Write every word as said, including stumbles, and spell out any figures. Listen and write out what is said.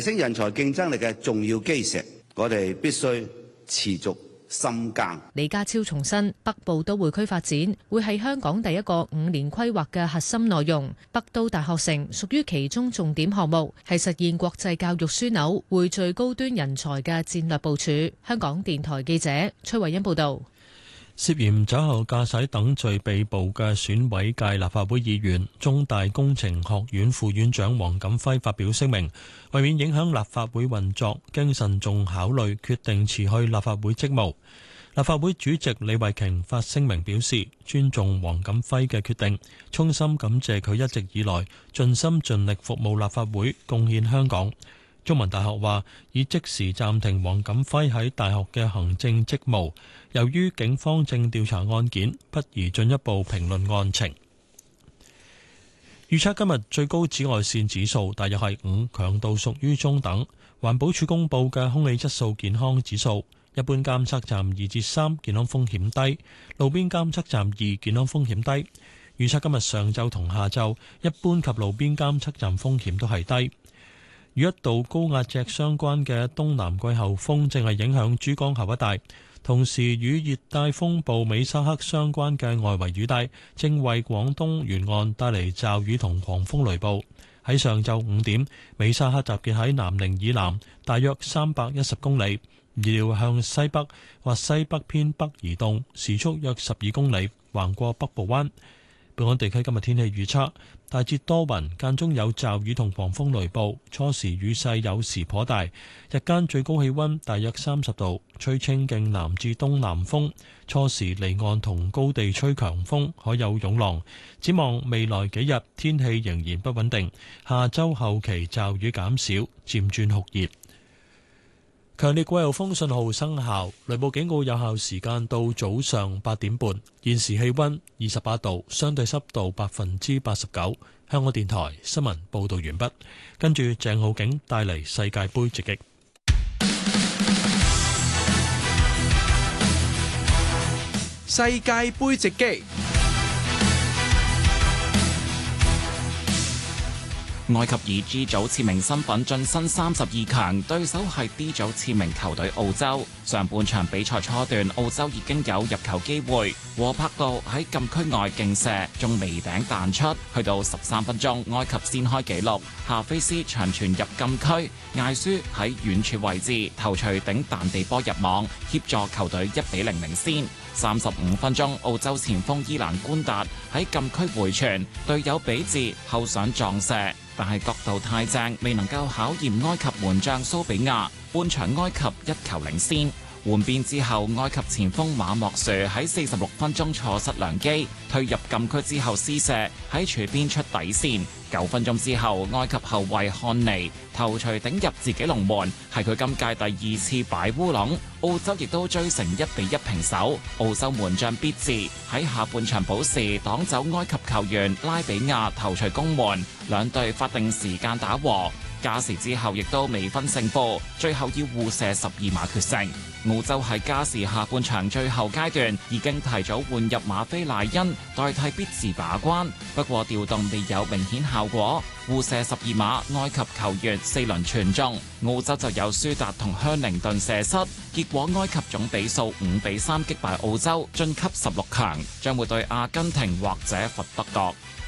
升人才競爭力嘅重要基石，我哋必須持續深耕。 李家超重申，北部都會區發展會係香港第一個五年規劃嘅核心內容。北都大學城屬於其中重點項目，係實現國際教育樞紐、匯聚高端人才嘅戰略部署。香港電台記者崔慧欣報道。 涉嫌酒後駕駛等罪被捕嘅選委界立法會議員、中大工程學院副院長黃錦輝發表聲明，為免影響立法會運作，經慎重考慮決定辭去立法會職務。立法會主席李慧瓊發聲明表示，尊重黃錦輝嘅決定，衷心感謝佢一直以來盡心盡力服務立法會，貢獻香港。中文大學話已即時暫停黃錦輝喺大學嘅行政職務，由於警方正調查案件，不宜進一步評論案情。預測今日最高紫外線指數大約係五，強度屬於中等。環保署公布嘅空氣質素健康指數，一般監測站二至三，健康風險低；路邊監測站二，健康風險低。預測今日上晝同下晝，一般及路邊監測站風險都係低。與一道高壓脊相關嘅東南季候風正係影響珠江口一帶，同時與熱帶風暴美沙克相關嘅外圍雨帶正為廣東沿岸帶嚟驟雨同狂風雷暴。喺上晝五點，美沙克集結喺南寧以南大約三百一十公里，預料向西北或西北偏北移動，時速約十二公里，橫過北部灣。本港地區今日天氣預測，大致多雲，間中有驟雨同狂風雷暴，初時雨勢有時頗大，日間最高氣溫大約三十度，吹清勁南至東南風，初時離岸同高地吹強風，可有湧浪。展望未來幾日天氣仍然不穩定，下周後期驟雨減少，漸轉酷熱。強烈季候風信號生效，雷暴警告有效時間到早上八點半。現時氣溫二十八度，相對濕度百分之八十九。香港電台新聞報道完畢，跟住鄭浩景帶嚟世界盃直擊。 世界盃直擊。埃及以 G 組次名身份晉身三十二強，對手係 D 組次名球隊澳洲。上半場比賽初段，澳洲已經有入球機會，和柏度喺禁區外勁射，仲微頂彈出。去到十三分鐘，埃及先開紀錄，夏菲斯長傳入禁區，艾舒喺遠處位置頭槌頂彈地波入網，協助球隊一比零領先。三十五分鐘，澳洲前鋒伊蘭官達喺禁區回傳，隊友比治後想撞射，但係角度太正，未能夠考驗埃及門將蘇比亞。半場埃及一球領先。換邊之後，埃及前鋒馬莫殊喺四十六分鐘錯失良機，退入禁區之後施射喺柱邊出底線。九分鐘之後，埃及後衛漢尼頭槌頂入自己龍門，係佢今屆第二次擺烏龍。澳洲亦都追成一比一平手。澳洲門將必治喺下半場補時擋走埃及球員拉比亞頭槌攻門，兩隊法定時間打和。加時之後亦都未分勝負，最後要互射十二碼決勝。澳洲喺加時下半場最後階段已經提早換入馬菲賴恩代替必治把關，不過調動未有明顯效果。互射十二碼，埃及球員四輪全中，澳洲就有舒達同香寧頓射失，結果埃及總比數五比三擊敗澳洲，晉級十六強，將會對阿根廷或者佛得角。